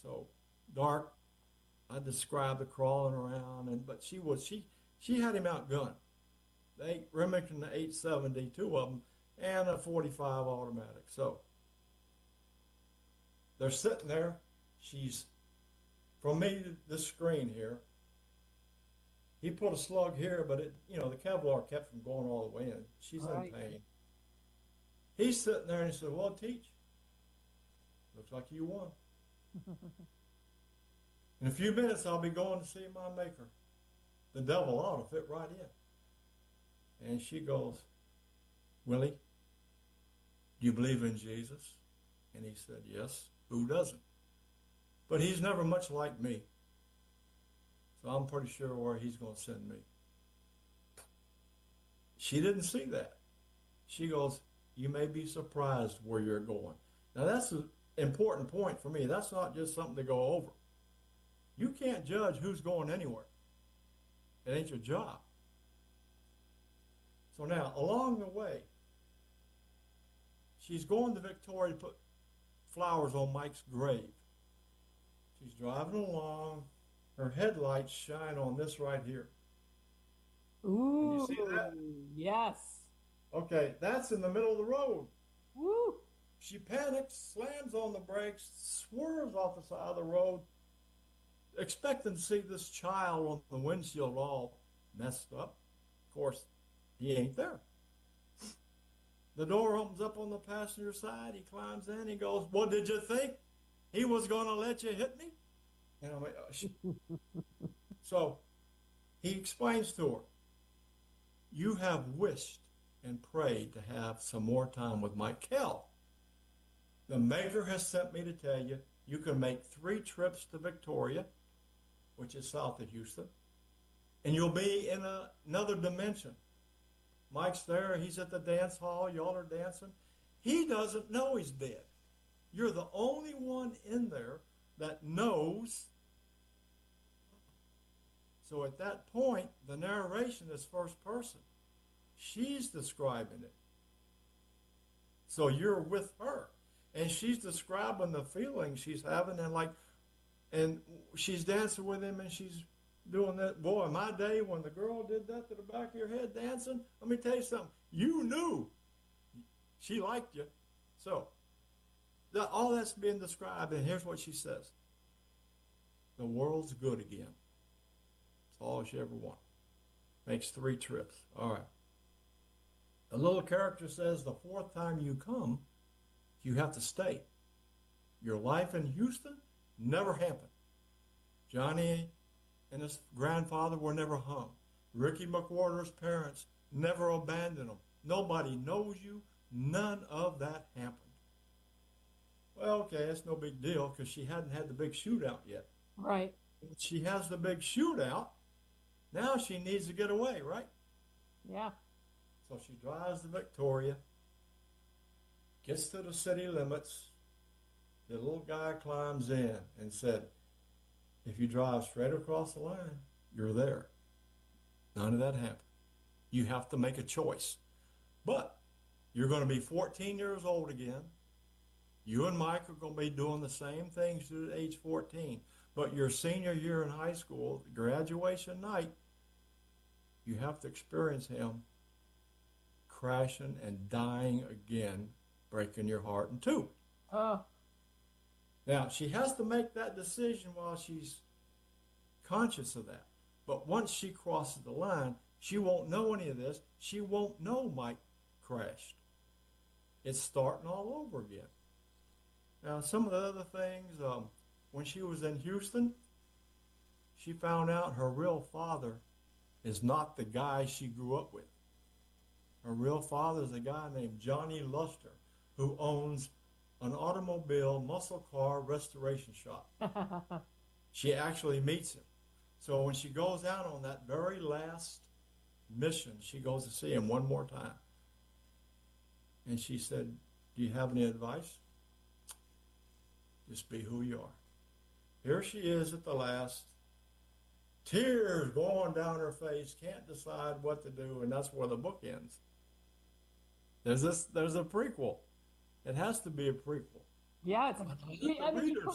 So dark. I described the crawling around, but she had him outgunned. They Remington the 870, two of them, and a 45 automatic. So they're sitting there. She's from me to this screen here. He put a slug here, but the Kevlar kept from going all the way in. She's in pain. He's sitting there and he said, "Well, Teach, looks like you won. In a few minutes, I'll be going to see my maker. The devil ought to fit right in." And she goes, "Willie, do you believe in Jesus?" And he said, "Yes. Who doesn't? But he's never much like me. So I'm pretty sure where he's going to send me." She didn't see that. She goes, "You may be surprised where you're going." Now that's an important point for me. That's not just something to go over. You can't judge who's going anywhere. It ain't your job. So now, along the way, she's going to Victoria to put flowers on Mike's grave. She's driving along. Her headlights shine on this right here. Ooh, Can you see that? yes. Okay, that's in the middle of the road. Woo. She panics, slams on the brakes, swerves off the side of the road, expecting to see this child on the windshield all messed up. Of course, he ain't there. The door opens up on the passenger side. He climbs in. He goes, "What did you think? He was going to let you hit me?" And I'm like, so he explains to her, "You have wished and prayed to have some more time with Mike Kell. The maker has sent me to tell you you can make 3 trips to Victoria, which is south of Houston, and you'll be in another dimension. Mike's there. He's at the dance hall. Y'all are dancing. He doesn't know he's dead. You're the only one in there that knows." So at that point, the narration is first person. She's describing it. So you're with her. And she's describing the feeling she's having, and she's dancing with him, and she's doing that. Boy, my day when the girl did that to the back of your head dancing, let me tell you something. You knew she liked you. So all that's being described, and here's what she says. The world's good again. That's all she ever wanted. Makes 3 trips. All right. The little character says the 4th time you come, you have to stay. Your life in Houston never happened. Johnny and his grandfather were never hung. Ricky McWhorter's parents never abandoned him. Nobody knows you. None of that happened. Well, okay, that's no big deal because she hadn't had the big shootout yet. Right. She has the big shootout. Now she needs to get away, right? Yeah. So she drives to Victoria, gets to the city limits. The little guy climbs in and said, "If you drive straight across the line, you're there." None of that happened. You have to make a choice. But you're going to be 14 years old again. You and Mike are going to be doing the same things to age 14. But your senior year in high school, graduation night, you have to experience him crashing and dying again, breaking your heart in 2. Now, she has to make that decision while she's conscious of that. But once she crosses the line, she won't know any of this. She won't know Mike crashed. It's starting all over again. Now, some of the other things, when she was in Houston, she found out her real father is not the guy she grew up with. Her real father is a guy named Johnny Luster, who owns an automobile muscle car restoration shop. She actually meets him. So when she goes out on that very last mission, she goes to see him one more time. And she said, "Do you have any advice? Just be who you are." Here she is at the last, tears going down her face, can't decide what to do, and that's where the book ends. There's a prequel. It has to be a prequel. Yeah, The reader